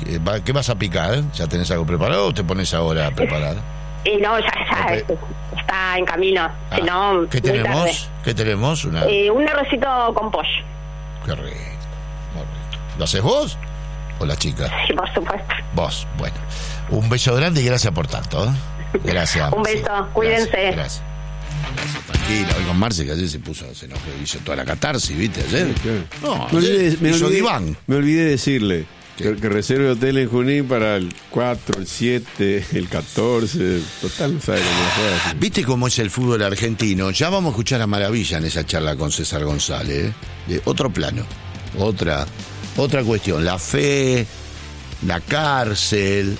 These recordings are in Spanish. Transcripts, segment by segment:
¿Qué vas a picar? ¿Ya tenés algo preparado o te pones ahora a preparar? No, ya está en camino. Si no, ¿Qué tenemos? ¿Qué tenemos? Un arrocito con pollo. Qué rico, muy rico. ¿Lo haces vos o la chica? Sí, por supuesto. Vos, bueno. Un beso grande y gracias por tanto, ¿eh? Gracias. Un beso, sí. Cuídense. Gracias. Tranquila, hoy con Marce que ayer se enojó, hizo toda la catarsis, ¿viste? Ayer. No, hizo diván. Me olvidé decirle que reserve hotel en Junín para el 4, el 7, el 14. Total, no sabe cómo fue. ¿Viste cómo es el fútbol argentino? Ya vamos a escuchar a Maravilla en esa charla con César González, de otro plano, otra cuestión. La fe, la cárcel,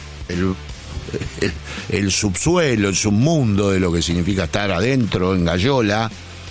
el subsuelo, el submundo de lo que significa estar adentro, en Gallola,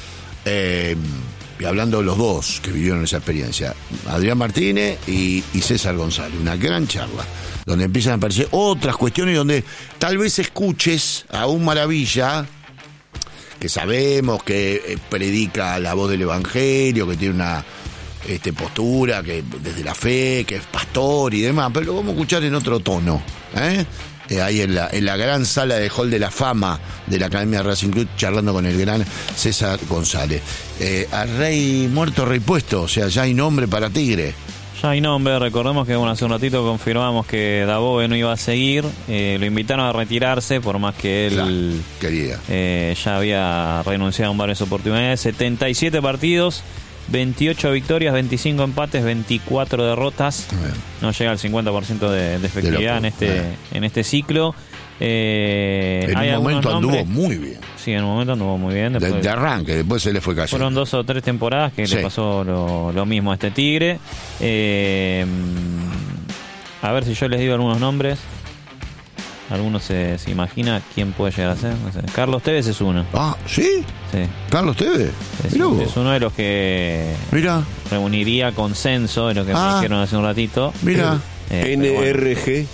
y hablando de los dos que vivieron esa experiencia, Adrián Martínez y César González, una gran charla, donde empiezan a aparecer otras cuestiones, donde tal vez escuches a un Maravilla, que sabemos que predica la voz del Evangelio, que tiene una postura, que desde la fe, que es pastor y demás, pero lo vamos a escuchar en otro tono, ahí en la gran sala de Hall de la Fama de la Academia Racing Club, charlando con el gran César González. A rey muerto, rey puesto, o sea, ya hay nombre para Tigre. Ya hay nombre, recordemos que hace un ratito confirmamos que Dabove no iba a seguir, lo invitaron a retirarse, por más que él quería. Ya había renunciado en varias oportunidades. 77 partidos, 28 victorias, 25 empates, 24 derrotas. No llega al 50% de efectividad en este ciclo. En un momento anduvo muy bien. Sí, en un momento anduvo muy bien. Después, de arranque, después se le fue cayendo. Fueron 2 o 3 temporadas que le pasó lo mismo a este Tigre. A ver si yo les digo algunos nombres. Algunos se imagina quién puede llegar a ser. No sé. Carlos Tevez es uno. Ah, ¿sí? Sí. ¿Carlos Tevez? Es uno de los que reuniría consenso, de lo que me dijeron hace un ratito. Mira. NRG.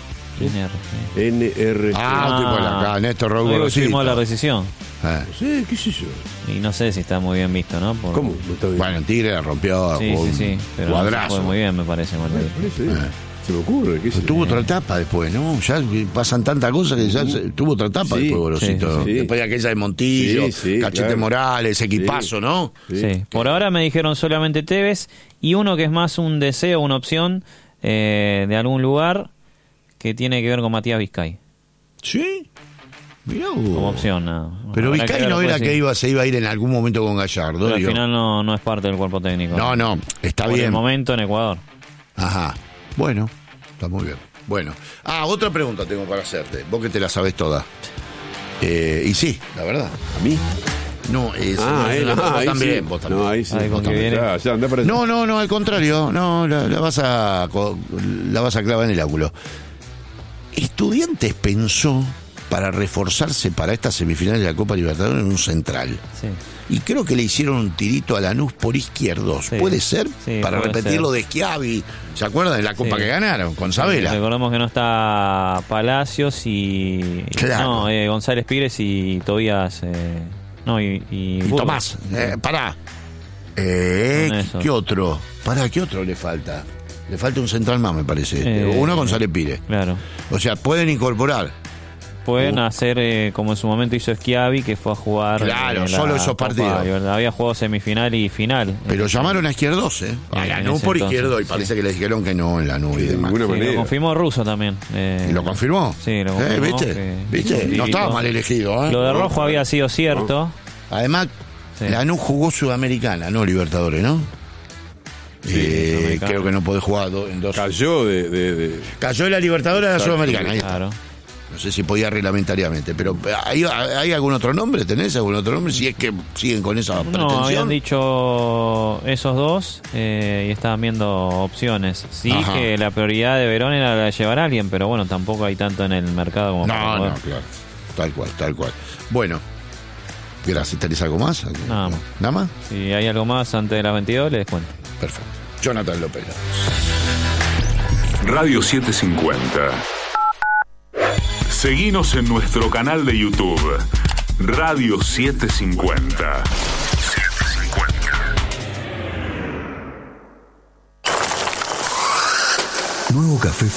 NRG. Acá, Néstor Raúl Rosito. Firmó la rescisión. Sí, qué sé yo. Y no sé si está muy bien visto, ¿no? ¿Cómo? No está bien. Bueno, el Tigre la rompió. Sí. Pero cuadrazo. Fue muy bien, me parece. Se me ocurre. Tuvo otra etapa después, ¿no? Ya pasan tantas cosas que ya tuvo otra etapa después, Gorosito. Después de aquella de Montillo, Cachete Morales, equipazo, ¿no? Sí. Por ahora me dijeron solamente Tevez y uno que es más un deseo, una opción de algún lugar que tiene que ver con Matías Vizcay. ¿Sí? Mirá vos. Como opción, no. Pero Vizcay no era que se iba a ir en algún momento con Gallardo. Pero al final no es parte del cuerpo técnico. No, está bien. Por el momento en Ecuador. Ajá. Bueno, está muy bien. Bueno. Otra pregunta tengo para hacerte. Vos que te la sabés toda. Y sí, la verdad. ¿A mí? No, vos también. No, ahí sí. No, al contrario. No, la vas a clavar en el ángulo. Estudiantes pensó para reforzarse para estas semifinales de la Copa Libertadores en un central. Sí. Y creo que le hicieron un tirito a Lanús por izquierdos. Sí. ¿Puede ser? Sí, para repetir lo de Schiavi. ¿Se acuerdan de la Copa que ganaron con Sabela? Recordemos que no está Palacios y... Claro. No, González Pires y Tobías... y Tomás. Pará. ¿Qué otro? ¿Qué otro le falta? Le falta un central más, me parece. Uno González Pires. Claro. O sea, pueden incorporar. Pueden hacer como en su momento hizo Schiavi, que fue a jugar. Claro, solo esos partidos. Había jugado semifinal y final. Pero llamaron a izquierdos, a Lanús por izquierdo, y parece que les dijeron que no en Lanús y demás. Lo confirmó Russo también. ¿Y lo confirmó? Sí, lo confirmó. ¿Viste? No estaba mal elegido. Lo de Rojo había sido cierto. Además, Lanús jugó Sudamericana, no Libertadores, ¿no? Creo que no podés jugar en dos. Cayó Cayó de la Libertadores a la Sudamericana. Ahí claro. No sé si podía reglamentariamente, pero ¿hay algún otro nombre? ¿Tenés algún otro nombre? Si es que siguen con esa pretensión. No, habían dicho esos dos y estaban viendo opciones. Sí. Ajá. Que la prioridad de Verón era la de llevar a alguien, pero bueno, tampoco hay tanto en el mercado como para poder. No, claro. Tal cual. Bueno, gracias. ¿Tenés algo más? Nada más. ¿Nada más? Si hay algo más antes de las 22, les cuento. Perfecto. Jonathan López. Radio 750. Seguinos en nuestro canal de YouTube, Radio 750. Nuevo café